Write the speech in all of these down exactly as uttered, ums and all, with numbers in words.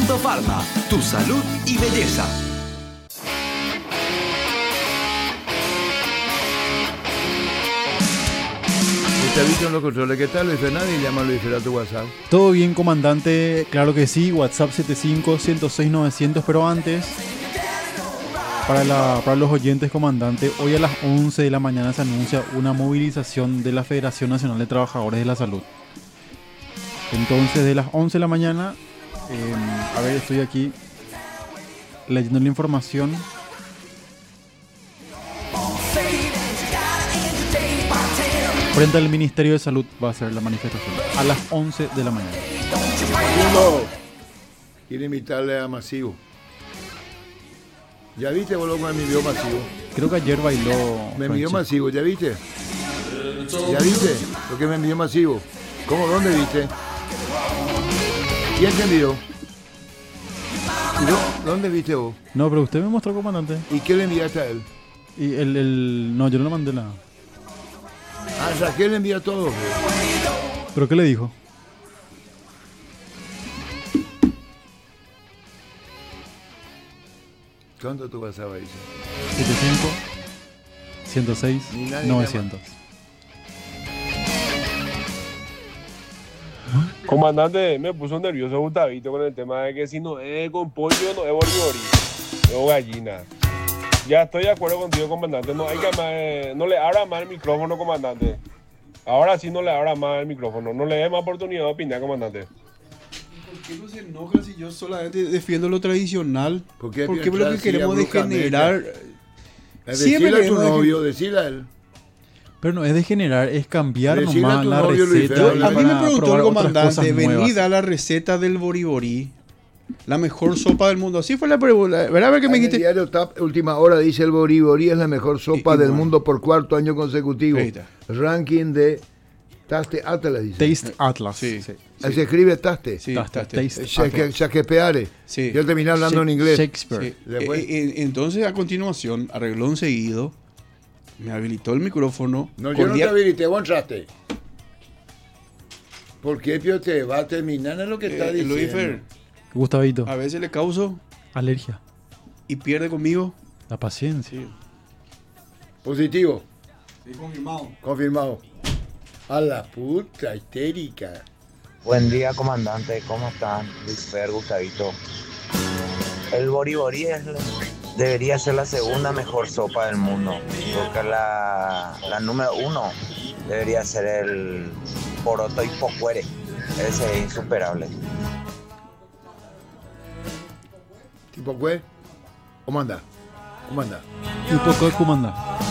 Mundo Pharma, tu salud y belleza. ¿Te ha visto en los controles? ¿Qué tal, Luis Fernández? Llama a Luis Fernández a tu WhatsApp. Todo bien, comandante. Claro que sí. WhatsApp setenta y cinco, ciento seis, novecientos. Pero antes, para, la, para los oyentes, comandante, hoy a las once de la mañana se anuncia una movilización de la Federación Nacional de Trabajadores de la Salud. Entonces, de las once de la mañana, eh, a ver, estoy aquí leyendo la información. Frente al Ministerio de Salud va a ser la manifestación a las once de la mañana. Uno, quiere invitarle a Masivo. ¿Ya viste, boludo, me envió Masivo? Creo que ayer bailó. Me envió Franchi. Masivo, ¿ya viste? ¿Ya viste lo que me envió Masivo? ¿Cómo? ¿Dónde viste? ¿Quién te envió? ¿Y ¿Dónde viste vos? No, pero usted me mostró, comandante. ¿Y qué le enviaste a él? Y el, el... No, yo no le mandé nada. Ah, Raquel le envía todo. ¿Pero qué le dijo? ¿Cuánto tú pasabas ahí? setenta y cinco, ciento seis, Ni nadie novecientos. Comandante, me puso nervioso Gustavito con el tema de que si no es con pollo, no es boriborí, o gallina. Ya estoy de acuerdo contigo, comandante. No hay que más, no le abra más el micrófono, comandante. Ahora sí no le abra más el micrófono. No le dé más oportunidad de opinar, comandante. ¿Por qué no se enoja si yo solamente defiendo lo tradicional? ¿Por qué Porque piensas lo que así queremos degenerar. Decirle a tu queremos novio, decirle a él. Pero no es degenerar, es cambiar Decirle a nomás tu la novio, Luis receta. Fernando. Yo- a mí me para preguntó probar el otras comandante, cosas vení, nuevas. da la receta del boriborí. La mejor sopa del mundo. Así fue la pregunta. ¿Verdad? A ver que me En el dijiste. diario TAP, última hora, dice el boriborí es la mejor sopa Y- y del bueno. mundo por cuarto año consecutivo. Ahí está. Ranking de Taste Atlas, dice. Taste Atlas. Sí. Ahí se escribe Taste. Sí, Taste, taste. taste. Eh, Shake- Shakepeare. Sí. Yo terminé hablando en Shak- inglés. Shakespeare. Sí. Después. Eh, eh, entonces, a continuación, arregló un seguido. Me habilitó el micrófono. No, yo no te cordial- habilité, vos entraste. ¿Por qué, Pio, te va a terminar en lo que está Eh, diciendo? Luis Fer, Gustavito. a veces le causo Alergia. y pierde conmigo. La paciencia. Positivo. Sí, confirmado. Confirmado. A la puta, histérica. Buen día, comandante. ¿Cómo están? Luis Fer, Gustavito. El boriborí es, debería ser la segunda mejor sopa del mundo. Porque la, la número uno debería ser el poroto y pocuere. Ese es insuperable. ¿Tipo qué? ¿Cómo anda? ¿Cómo anda? Y poco de comanda.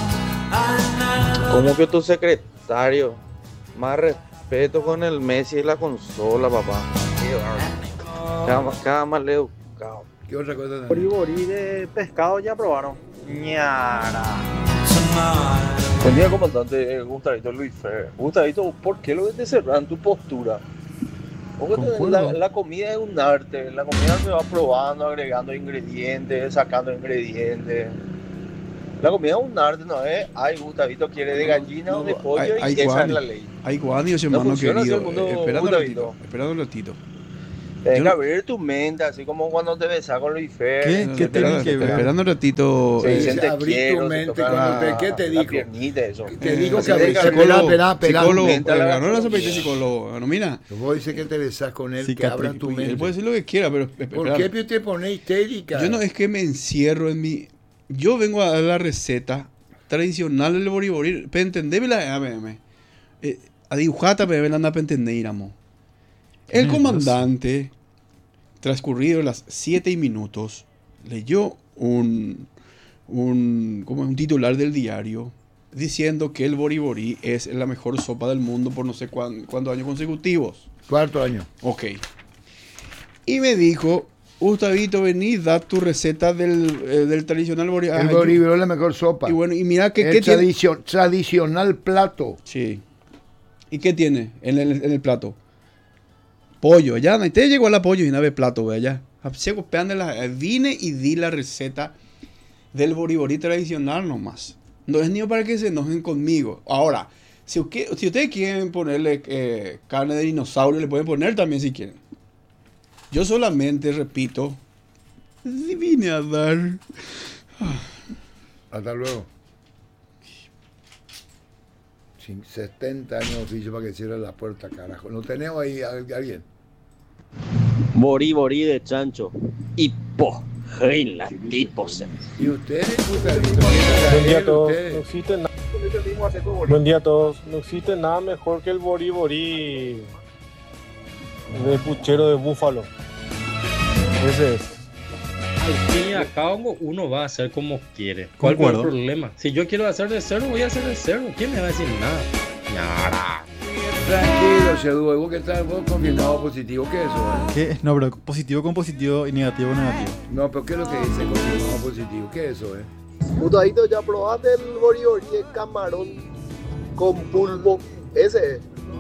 ¿Cómo que tu secretario? Más respeto con el Messi y la consola, papá. Cada, más- cada más educado. ¿Qué otra cosa también? Boriborí de pescado ya probaron. Ñara. Buen día, comandante. Eh, Gustavito Luis Fer. Gustavito, ¿por qué lo te cerran tu postura? Porque Concuerdo. la, la comida es un arte. La comida se va probando, agregando ingredientes, sacando ingredientes. La comida es un arte, no es, ay, Gustavito quiere de gallina No, o de no, pollo hay- hay y esa Juan. es la ley. Ay, Juan, Dios, No hermano funciona así querido. el mundo, Eh, Esperando un Gustavito. ratito. Esperando un ratito. Tenga Yo que no- abrir tu mente, así como cuando te besas con Luis Fer. ¿Qué? No, ¿Qué esperando- tiene que ver? Esperando un ratito. Se eh, dicen te abrí tu quiero, se mente tocan cuando te- la- ¿qué te la dijo? piernita, eso. Te eh, digo que así abrí. de Espera, psicólogo, espera, espera. psicólogo, Mente a la ganó la gastronomía. sopa de psicólogo. No, mira, Vos dices que te besás con él, que Cicatriz. abran tu él mente. puede decir lo que quiera, pero ¿Por espera. qué, Pio, te pones histérica? Yo no es que me encierro en mi. Yo vengo a dar la receta tradicional del boriborí. Para entenderme la. A ver, a ver. Eh, a dibujar también me anda para entender, amo. El Dios. comandante, transcurrido las siete minutos, leyó un, un, como un titular del diario diciendo que el boriborí es la mejor sopa del mundo por no sé cuán- cuántos años consecutivos. Cuarto año. Ok. Y me dijo, Gustavito, vení, da tu receta del, eh, del tradicional boriborí. El boriborí es la mejor sopa. Y bueno, y mira que, el qué tiene. tradicio- tradicional plato. Sí. ¿Y qué tiene en el, en el plato? Pollo. Ya, no te llegó al pollo y no ve plato, ve allá. Vine y di la receta del boriborí tradicional nomás. No es ni para que se enojen conmigo. Ahora, si, usted- si ustedes quieren ponerle eh, carne de dinosaurio, le pueden poner también si quieren. Yo solamente repito, vine a dar. Hasta luego. Sin setenta años de oficio para que cierre la puerta, carajo. ¿No tenemos ahí a alguien? Borí, borí de chancho. Hipo. Hey, la tipo se. ¿Y ustedes? Gustavo? Buen día a todos. ¿Ustedes? No existe nada. Buen día a todos. No existe nada mejor que el borí borí de puchero de búfalo. Ese es. Al fin y al cabo uno va a hacer como quiere. ¿Cuál es el Concuerdo. problema? Si yo quiero hacer de cero, voy a hacer de cero. ¿Quién me va a decir nada? Nada. Tranquilo, Shedu. Vos que estás vos confirmado positivo. ¿Qué es eso? eh? ¿Qué? No, pero positivo con positivo y negativo con negativo. No, pero ¿qué es lo que dice confirmado positivo? ¿Qué es eso, eh? Gustadito, ¿ya probaste el boriborí de camarón con pulpo? Ese es.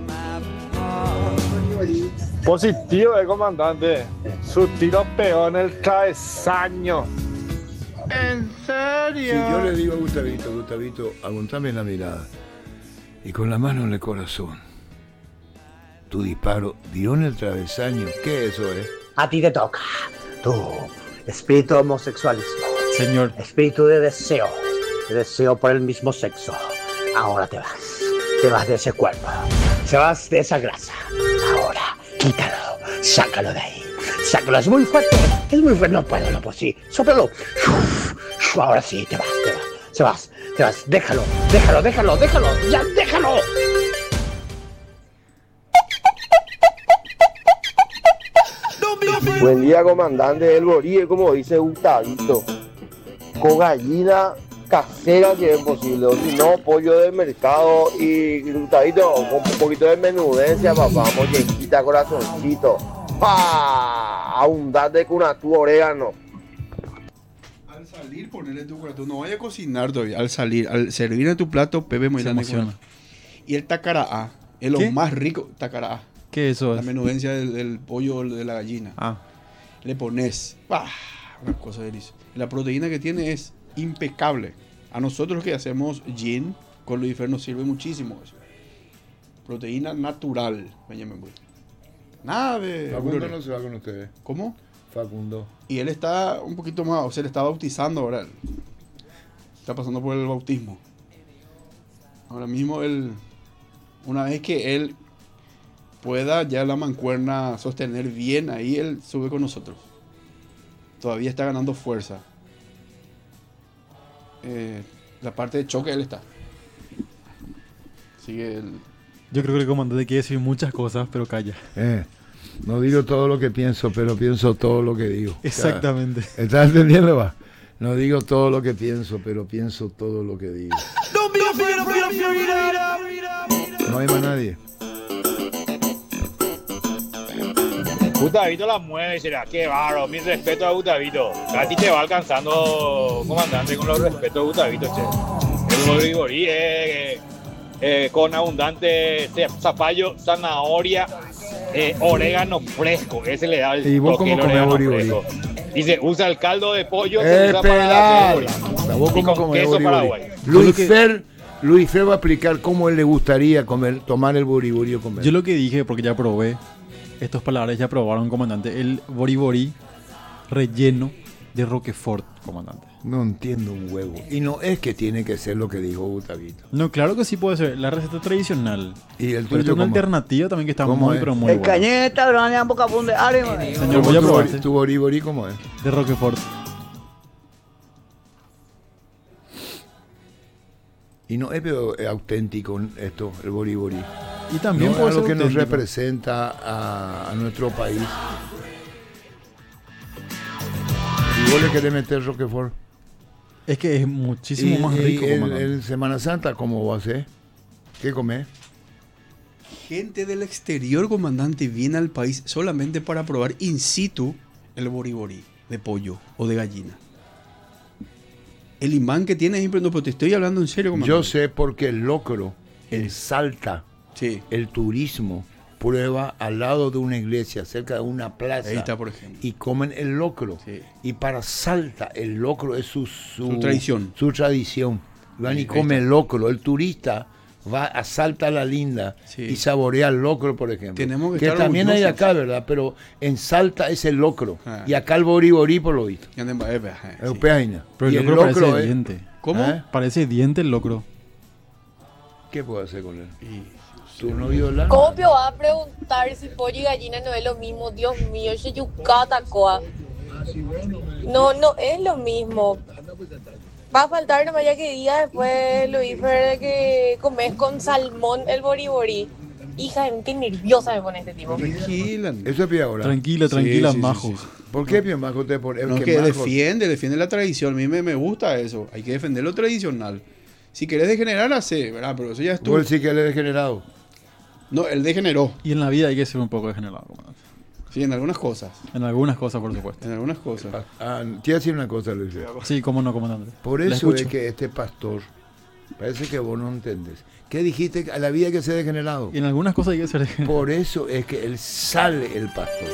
Positivo el comandante. Su tiro pegó en el travesaño. ¿En serio? Si yo le digo a Gustavito, Gustavito, aguantame la mirada y con la mano en el corazón, tu disparo dio en el travesaño. ¿Qué eso es? A ti te toca. Tú, espíritu homosexualismo. Señor. Espíritu de deseo. De deseo por el mismo sexo. Ahora te vas. Te vas de ese cuerpo. Te vas de esa grasa. Ahora, quítalo. Sácalo de ahí. Sácalo. Es muy fuerte. Es muy fuerte. No puedo, no puedo. Sí. Sóplalo. Ahora sí, te vas, te vas. Se vas, te vas. Déjalo. Déjalo, déjalo, déjalo. Ya, déjalo. Buen día, comandante. El borí, como dice Gustavito, con gallina casera si es posible, o si no, pollo de mercado y Gustavito con un poquito de menudencia, papá, mollequita, corazoncito, ¡pa! Abundante con tu orégano. Al salir, ponerle tu plato, no vaya a cocinar todavía. Al salir, al servir en tu plato, Pepe muy Se grande. emociona. Y el tacará es lo ¿Qué? más rico. Tacará, ¿Qué es eso? la Es? menudencia del, del pollo de la gallina. Ah, Le pones, ¡pah! Una cosa deliciosa. La proteína que tiene es impecable. A nosotros que hacemos gin con Lucifer nos sirve muchísimo eso. Proteína natural. Benjamin Button. Nada de. Facundo no se va con ustedes. ¿Cómo? Facundo. Y él está un poquito más, o sea, le está bautizando ahora. Está pasando por el bautismo. Ahora mismo él, una vez que él pueda ya la mancuerna sostener bien, ahí él sube con nosotros. Todavía está ganando fuerza. Eh, la parte de choque él está. Sigue el... yo creo que el comandante quiere decir muchas cosas, pero calla. Eh, no digo todo lo que pienso, pero pienso todo lo que digo. Exactamente. O sea, ¿estás entendiendo, va? No digo todo lo que pienso, pero pienso todo lo que digo. No hay más nadie. Gustavito la mueve, será qué bárbaro, mi respeto a Gustavito. A ti te va alcanzando, comandante, con los respetos de Gustavito, che. El boriborí eh, eh, con abundante zapallo, zanahoria, eh, orégano fresco. Ese le da el ¿Y vos toque, cómo el comés orégano boriborí? fresco. Dice, usa el caldo de pollo, se usa para hacer boriborí. ¿Vos Y cómo con comés queso boriborí? paraguay. Luis Fer, Luis Fer va a explicar cómo él le gustaría comer, tomar el boriborí o comer. Yo lo que dije, porque ya probé, estos palabras ya probaron, comandante, el boriborí relleno de Roquefort, comandante. No entiendo un huevo. Y no es que tiene que ser lo que dijo Gustavito. No, claro que sí puede ser, la receta tradicional. Y el Pero tuyo esto es una cómo? alternativa también que está ¿Cómo muy, es? pero muy El buena. cañeta, grande, boca punde, área. Señor, voy a tu, probar bori- tu boriborí cómo es. de Roquefort. Y no es pero es auténtico esto, el boriborí. Y también no puede es algo ser que nos auténtico. representa a, a nuestro país. ¿Y vos le querés meter Roquefort? Es que es muchísimo Y- más y rico, en, comandante. en Semana Santa, ¿cómo va a ser? ¿Qué comés? Gente del exterior, comandante, viene al país solamente para probar in situ el boriborí de pollo o de gallina. El imán que tiene siempre, no, pero te estoy hablando en serio, comandante. Yo sé porque el locro, en Salta, Sí. el turismo, prueba al lado de una iglesia, cerca de una plaza. Ahí está, por ejemplo. Y comen el locro. Sí. Y para Salta, el locro es su, su, Su tradición. Su tradición. Van Ahí- y ahí comen está. el locro. El turista va a Salta la Linda Sí. y saborea el locro, por ejemplo. Tenemos que que estar también hay orgullosos. acá, ¿verdad? Pero en Salta es el locro. Ah. Y acá el boriborí, por lo visto. Y anden pa- eh, eh, sí. Eupeaina. Pero Y el el locro parece locro es... diente. ¿Cómo? ¿Eh? Parece diente el locro. ¿Qué puedo hacer con él? ¿Tú no violas? ¿Cómo me va a preguntar si pollo y gallina no es lo mismo? Dios mío, ese yucata coa. No, no es lo mismo. Va a faltar nomás ya que diga después, Luis, de que comes con salmón el boriborí. Hija, qué nerviosa me pone este tipo. Tranquila. Eso es Piahora. Tranquila, Sí, tranquila, sí, sí, majo. sí, sí. ¿Por qué Pio Majo te pone? No, que defiende, defiende la tradición. A mí me, me gusta eso. Hay que defender lo tradicional. Si querés degenerar, hace, ¿verdad? Pero eso ya es tú. ¿Vos sí que él es degenerado? No, él degeneró. Y en la vida hay que ser un poco degenerado, comandante. Sí, en algunas cosas. En algunas cosas, por supuesto. En algunas cosas. Ah, te voy a decir una cosa, Luis. Sí, cómo no, comandante. Por La eso escucho. es que este pastor, parece que vos no entendés. ¿Qué dijiste? A la vida hay que ser degenerado. Y en algunas cosas hay que ser degenerado. Por eso es que él sale el pastor.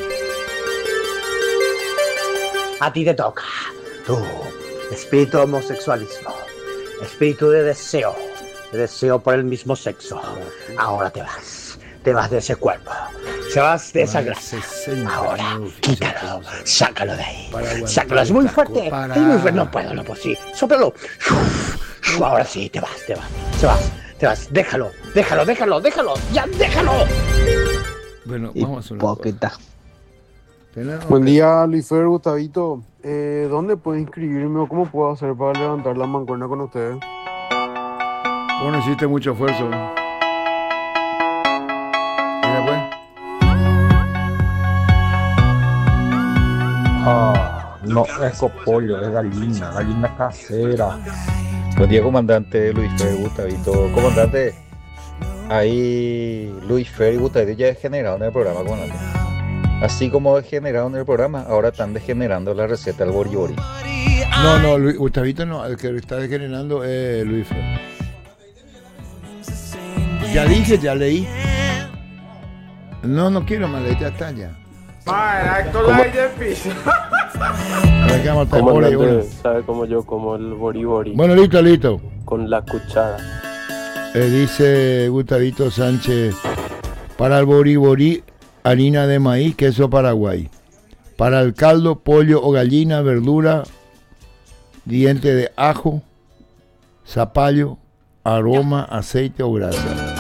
A ti te toca. Tú, espíritu de homosexualismo, espíritu de deseo, de deseo por el mismo sexo. Ahora te vas, te vas de ese cuerpo, te vas de esa grasa. Ahora, quítalo, sácalo de ahí. Sácalo, es muy fuerte, para- es muy fuerte. No puedo, no puedo, sí, sóplalo. Ahora sí, te vas, te vas, te vas, te vas. Déjalo, déjalo, déjalo, déjalo, ya déjalo. Bueno, vamos a hacer una cosa. Tenemos Buen que- día, Luisfer, Gustavito. Eh, ¿Dónde puedo inscribirme o cómo puedo hacer para levantar la mancuerna con ustedes? Vos no hiciste mucho esfuerzo. ¿Y después? Ah, no es copollo, es gallina, gallina casera. Buen día, comandante Luis Fer Gustavito. Comandante, ahí Luis Fer y Gustavito ya degeneraron en el programa, comandante. Así como degeneraron en el programa, ahora están degenerando la receta del boriborí. No, no, Luis, Gustavito no, el que está degenerando es Luis Fer. Ya dije, ya leí. No, no quiero más leer, ya está ya. Ahora que vamos a estar hora y hora. Comandante, ¿sabe cómo yo como el boribori? Bueno, listo, listo. Con la cuchara. Eh, dice Gustavito Sánchez, para el boriborí, harina de maíz, queso Paraguay. Para el caldo, pollo o gallina, verdura, diente de ajo, zapallo, aroma, aceite o grasa.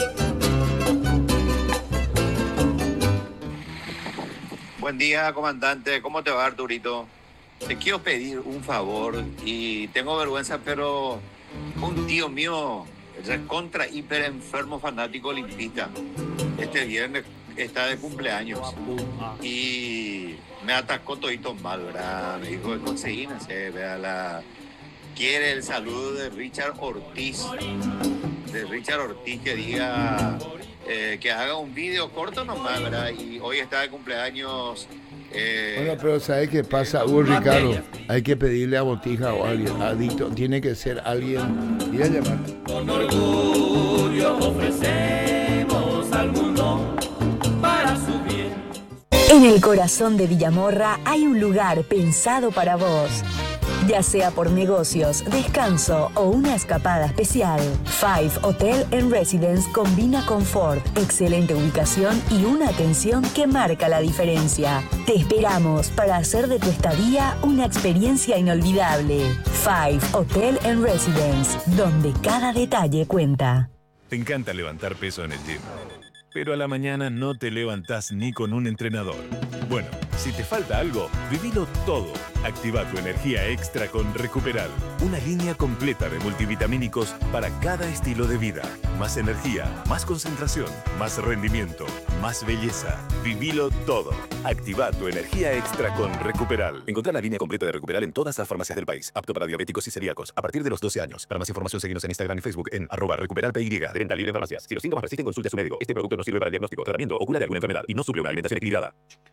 Buen día, comandante. ¿Cómo te va, Arturito? Te quiero pedir un favor y tengo vergüenza, pero un tío mío, recontra hiper enfermo fanático olimpista, este viernes está de cumpleaños y me atacó todito mal, ¿verdad? Me dijo que conseguí, no sé, vea la... Quiere el saludo de Richard Ortiz, de Richard Ortiz que diga, eh, que haga un video corto nomás, ¿verdad? Y hoy está de cumpleaños. Eh, Bueno, pero ¿sabes qué pasa, Hugo Ricardo? Hay que pedirle a Botija o a alguien, adicto, tiene que ser alguien, ir a llamar. Con orgullo ofrecemos al mundo para su bien. En el corazón de Villamorra hay un lugar pensado para vos. Ya sea por negocios, descanso o una escapada especial, Five Hotel and Residence combina confort, excelente ubicación y una atención que marca la diferencia. Te esperamos para hacer de tu estadía una experiencia inolvidable. Five Hotel and Residence, donde cada detalle cuenta. Te encanta levantar peso en el gym, pero a la mañana no te levantás ni con un entrenador. Bueno, si te falta algo, vivilo todo. Activa tu energía extra con Recuperal, una línea completa de multivitamínicos para cada estilo de vida. Más energía, más concentración, más rendimiento, más belleza. Vivilo todo. Activa tu energía extra con Recuperal. Encontrá la línea completa de Recuperal en todas las farmacias del país. Apto para diabéticos y celíacos a partir de los doce años. Para más información, seguinos en Instagram y Facebook en arroba recuperalpy. De venta libre en farmacias. Si los síntomas persisten, consulte a su médico. Este producto no sirve para diagnóstico, tratamiento o cura de alguna enfermedad y no suple una alimentación equilibrada.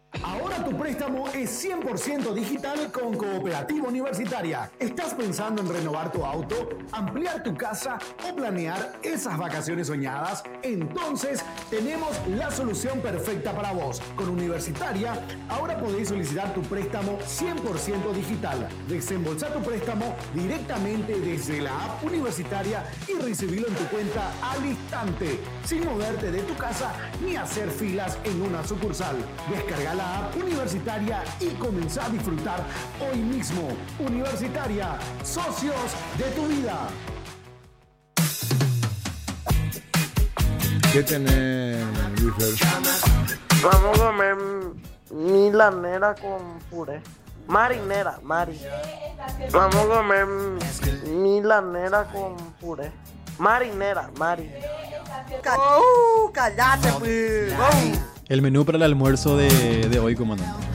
Ahora tu préstamo es cien por ciento digital con Cooperativa Universitaria. ¿Estás pensando en renovar tu auto, ampliar tu casa o planear esas vacaciones soñadas? Entonces tenemos la solución perfecta para vos. Con Universitaria, ahora podés solicitar tu préstamo cien por ciento digital. Desembolsar tu préstamo directamente desde la app Universitaria y recibirlo en tu cuenta al instante, sin moverte de tu casa ni hacer filas en una sucursal. Descarga la app Universitaria y comenzá a disfrutar hoy mismo. Universitaria, socios de tu vida. ¿Qué tenés, Luis? Vamos a comer milanera con puré. Marinera, mari. Vamos a comer milanera con puré. Marinera, mari. ¡Oh, cállate, pues! El menú para el almuerzo de, de hoy, comandante.